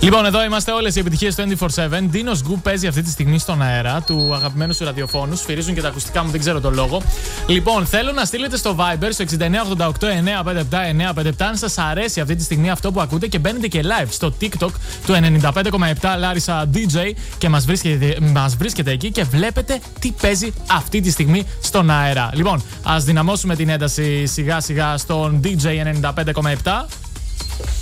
Λοιπόν, εδώ είμαστε όλες οι επιτυχίες 24/7. Ντίνος Γκου παίζει αυτή τη στιγμή στον αέρα του αγαπημένου σου ραδιοφώνου. Σφυρίζουν και τα ακουστικά μου, δεν ξέρω τον λόγο. Λοιπόν, θέλω να στείλετε στο Viber στο 6988-957-957 αν σας αρέσει αυτή τη στιγμή αυτό που ακούτε και μπαίνετε και live στο TikTok του 95,7 Λάρισα DJ και μας βρίσκετε εκεί και βλέπετε τι παίζει αυτή τη στιγμή στον αέρα. Λοιπόν, ας δυναμώσουμε την ένταση σιγά σιγά στον DJ 95,7.